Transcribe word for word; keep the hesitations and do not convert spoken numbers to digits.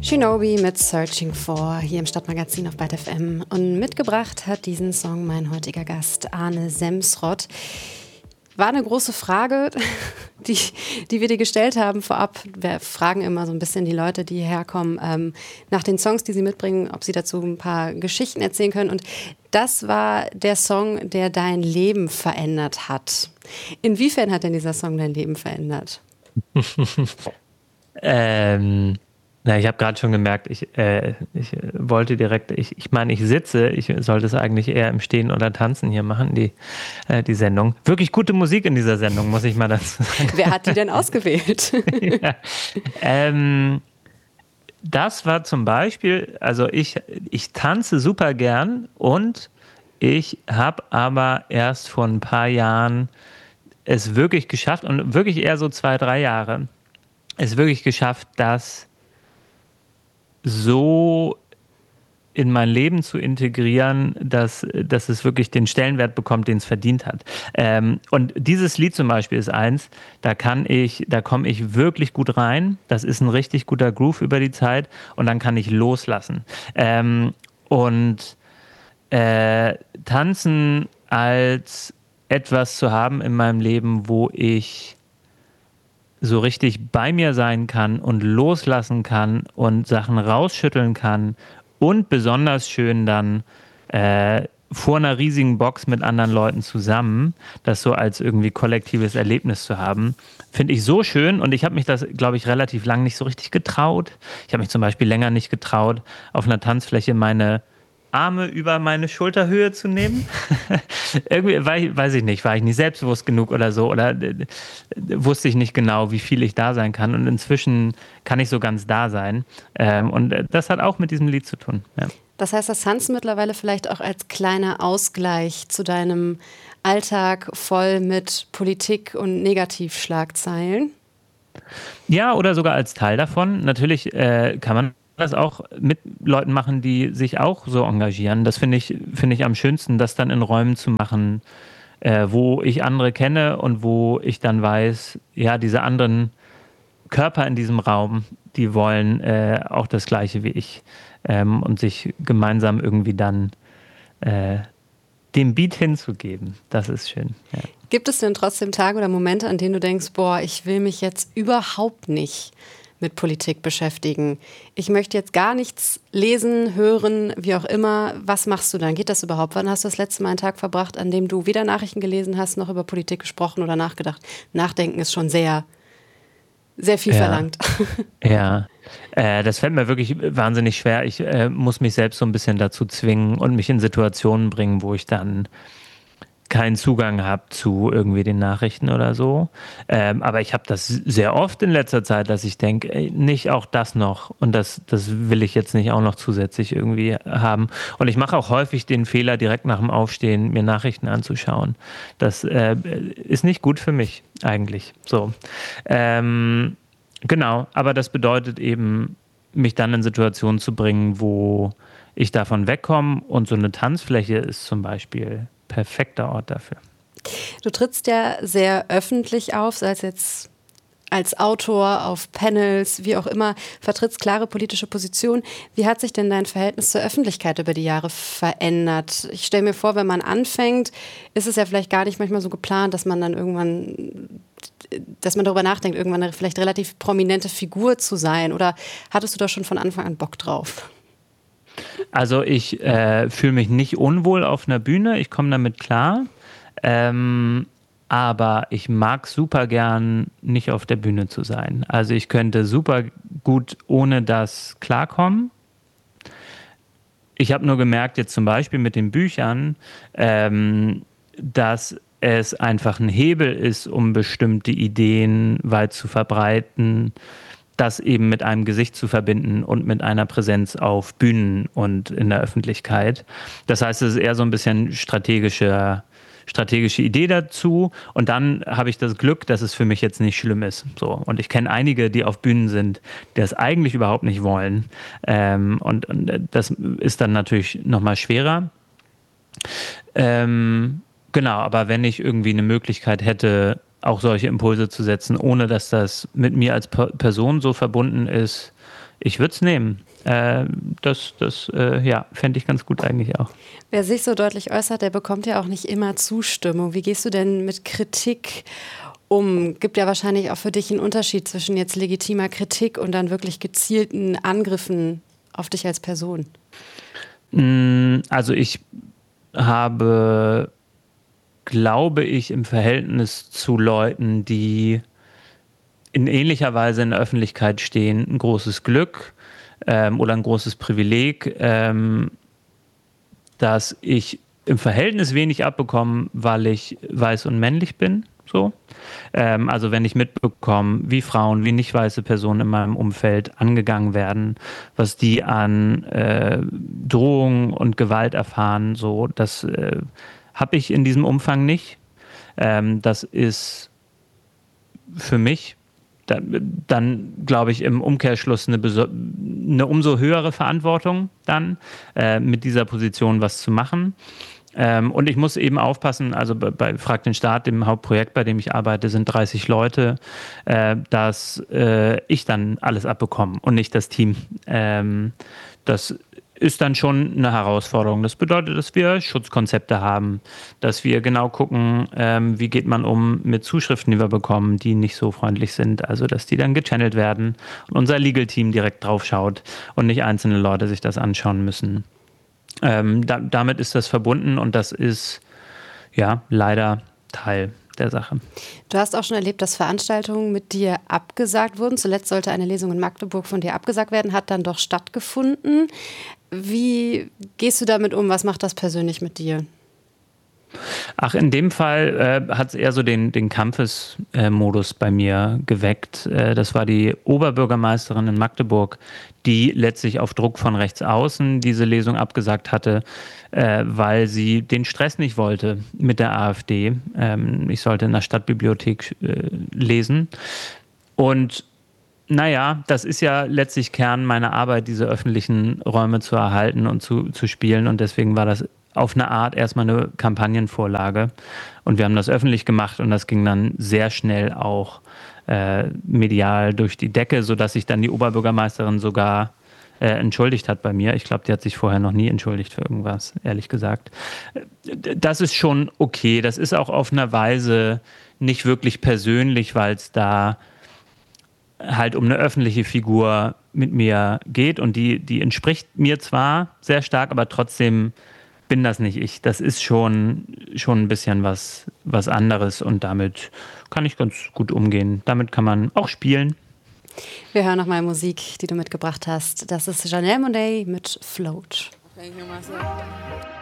Shinobi mit Searching For hier im Stadtmagazin auf Byte F M. Und mitgebracht hat diesen Song mein heutiger Gast Arne Semsrott. War eine große Frage, die, die wir dir gestellt haben vorab. Wir fragen immer so ein bisschen die Leute, die hierher kommen, ähm, nach den Songs, die sie mitbringen, ob sie dazu ein paar Geschichten erzählen können. Und das war der Song, der dein Leben verändert hat. Inwiefern hat denn dieser Song dein Leben verändert? ähm... Na, ich habe gerade schon gemerkt, ich, äh, ich wollte direkt, ich, ich meine, ich sitze, ich sollte es eigentlich eher im Stehen oder Tanzen hier machen, die, äh, die Sendung. Wirklich gute Musik in dieser Sendung, muss ich mal dazu sagen. Wer hat die denn ausgewählt? ja. ähm, das war zum Beispiel, also ich, ich tanze super gern und ich habe aber erst vor ein paar Jahren es wirklich geschafft und wirklich eher so zwei, drei Jahre, es wirklich geschafft, dass so in mein Leben zu integrieren, dass, dass es wirklich den Stellenwert bekommt, den es verdient hat. Ähm, und dieses Lied zum Beispiel ist eins, da kann ich, da komme ich wirklich gut rein. Das ist ein richtig guter Groove über die Zeit und dann kann ich loslassen. Ähm, und äh, tanzen als etwas zu haben in meinem Leben, wo ich so richtig bei mir sein kann und loslassen kann und Sachen rausschütteln kann und besonders schön dann äh, vor einer riesigen Box mit anderen Leuten zusammen, das so als irgendwie kollektives Erlebnis zu haben, finde ich so schön und ich habe mich das, glaube ich, relativ lang nicht so richtig getraut. Ich habe mich zum Beispiel länger nicht getraut, auf einer Tanzfläche meine Arme über meine Schulterhöhe zu nehmen. Irgendwie, war ich, weiß ich nicht, war ich nicht selbstbewusst genug oder so oder äh, wusste ich nicht genau, wie viel ich da sein kann und inzwischen kann ich so ganz da sein ähm, und das hat auch mit diesem Lied zu tun. Ja. Das heißt, das Tanzen mittlerweile vielleicht auch als kleiner Ausgleich zu deinem Alltag voll mit Politik und Negativschlagzeilen? Ja, oder sogar als Teil davon. Natürlich äh, kann man das auch mit Leuten machen, die sich auch so engagieren. Das finde ich, finde ich am schönsten, das dann in Räumen zu machen, äh, wo ich andere kenne und wo ich dann weiß, ja, diese anderen Körper in diesem Raum, die wollen äh, auch das Gleiche wie ich ähm, und sich gemeinsam irgendwie dann äh, dem Beat hinzugeben. Das ist schön. Ja. Gibt es denn trotzdem Tage oder Momente, an denen du denkst, boah, ich will mich jetzt überhaupt nicht mit Politik beschäftigen. Ich möchte jetzt gar nichts lesen, hören, wie auch immer. Was machst du dann? Geht das überhaupt? Wann hast du das letzte Mal einen Tag verbracht, an dem du weder Nachrichten gelesen hast, noch über Politik gesprochen oder nachgedacht? Nachdenken ist schon sehr, sehr viel ja. verlangt. Ja, äh, das fällt mir wirklich wahnsinnig schwer. Ich äh, muss mich selbst so ein bisschen dazu zwingen und mich in Situationen bringen, wo ich dann keinen Zugang habe zu irgendwie den Nachrichten oder so. Ähm, aber ich habe das sehr oft in letzter Zeit, dass ich denke, ey, nicht auch das noch. Und das, das will ich jetzt nicht auch noch zusätzlich irgendwie haben. Und ich mache auch häufig den Fehler, direkt nach dem Aufstehen mir Nachrichten anzuschauen. Das äh, ist nicht gut für mich eigentlich. So. Ähm, genau, aber das bedeutet eben, mich dann in Situationen zu bringen, wo ich davon wegkomme. Und so eine Tanzfläche ist zum Beispiel perfekter Ort dafür. Du trittst ja sehr öffentlich auf, sei es jetzt als Autor, auf Panels, wie auch immer, vertrittst klare politische Positionen. Wie hat sich denn dein Verhältnis zur Öffentlichkeit über die Jahre verändert? Ich stelle mir vor, wenn man anfängt, ist es ja vielleicht gar nicht manchmal so geplant, dass man dann irgendwann, dass man darüber nachdenkt, irgendwann eine vielleicht relativ prominente Figur zu sein. Oder hattest du da schon von Anfang an Bock drauf? Also ich äh, fühle mich nicht unwohl auf einer Bühne, ich komme damit klar, ähm, aber ich mag super gern nicht auf der Bühne zu sein. Also ich könnte super gut ohne das klarkommen. Ich habe nur gemerkt, jetzt zum Beispiel mit den Büchern, ähm, dass es einfach ein Hebel ist, um bestimmte Ideen weit zu verbreiten, das eben mit einem Gesicht zu verbinden und mit einer Präsenz auf Bühnen und in der Öffentlichkeit. Das heißt, es ist eher so ein bisschen strategische, strategische Idee dazu. Und dann habe ich das Glück, dass es für mich jetzt nicht schlimm ist. So. Und ich kenne einige, die auf Bühnen sind, die das eigentlich überhaupt nicht wollen. Ähm, und, und das ist dann natürlich nochmal schwerer. Ähm, genau, aber wenn ich irgendwie eine Möglichkeit hätte, auch solche Impulse zu setzen, ohne dass das mit mir als Person so verbunden ist, ich würde es nehmen. Äh, das das äh, ja, fände ich ganz gut eigentlich auch. Wer sich so deutlich äußert, der bekommt ja auch nicht immer Zustimmung. Wie gehst du denn mit Kritik um? Gibt ja wahrscheinlich auch für dich einen Unterschied zwischen jetzt legitimer Kritik und dann wirklich gezielten Angriffen auf dich als Person. Also ich habe, glaube ich, im Verhältnis zu Leuten, die in ähnlicher Weise in der Öffentlichkeit stehen, ein großes Glück ähm, oder ein großes Privileg, ähm, dass ich im Verhältnis wenig abbekomme, weil ich weiß und männlich bin. So. Ähm, also wenn ich mitbekomme, wie Frauen, wie nicht weiße Personen in meinem Umfeld angegangen werden, was die an äh, Drohungen und Gewalt erfahren, so, das äh, habe ich in diesem Umfang nicht. Ähm, das ist für mich dann, dann glaube ich, im Umkehrschluss eine, eine umso höhere Verantwortung dann, äh, mit dieser Position was zu machen. Ähm, und ich muss eben aufpassen, also bei, bei Frag den Staat, dem Hauptprojekt, bei dem ich arbeite, sind dreißig Leute, äh, dass äh, ich dann alles abbekomme und nicht das Team. Ähm, das ist dann schon eine Herausforderung. Das bedeutet, dass wir Schutzkonzepte haben, dass wir genau gucken, ähm, wie geht man um mit Zuschriften, die wir bekommen, die nicht so freundlich sind. Also, dass die dann gechannelt werden und unser Legal-Team direkt drauf schaut und nicht einzelne Leute sich das anschauen müssen. Ähm, da, damit ist das verbunden und das ist ja leider Teil der Sache. Du hast auch schon erlebt, dass Veranstaltungen mit dir abgesagt wurden. Zuletzt sollte eine Lesung in Magdeburg von dir abgesagt werden, hat dann doch stattgefunden. Wie gehst du damit um? Was macht das persönlich mit dir? Ach, in dem Fall äh, hat es eher so den, den Kampfesmodus äh, bei mir geweckt. Äh, das war die Oberbürgermeisterin in Magdeburg, die letztlich auf Druck von rechts außen diese Lesung abgesagt hatte, äh, weil sie den Stress nicht wollte mit der AfD. Ähm, ich sollte in der Stadtbibliothek äh, lesen. Und naja, das ist ja letztlich Kern meiner Arbeit, diese öffentlichen Räume zu erhalten und zu, zu spielen. Und deswegen war das auf eine Art erstmal eine Kampagnenvorlage. Und wir haben das öffentlich gemacht und das ging dann sehr schnell auch äh, medial durch die Decke, sodass sich dann die Oberbürgermeisterin sogar äh, entschuldigt hat bei mir. Ich glaube, die hat sich vorher noch nie entschuldigt für irgendwas, ehrlich gesagt. Das ist schon okay. Das ist auch auf einer Weise nicht wirklich persönlich, weil es da halt um eine öffentliche Figur mit mir geht und die, die entspricht mir zwar sehr stark, aber trotzdem bin das nicht ich. Das ist schon, schon ein bisschen was, was anderes und damit kann ich ganz gut umgehen. Damit kann man auch spielen. Wir hören nochmal Musik, die du mitgebracht hast. Das ist Janelle Monáe mit Float. Okay,